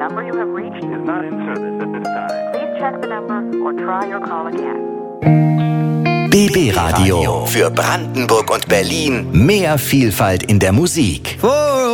number you have reached is not in service at this time. Please check the number or try your call again. BB Radio für Brandenburg und Berlin. Mehr Vielfalt in der Musik.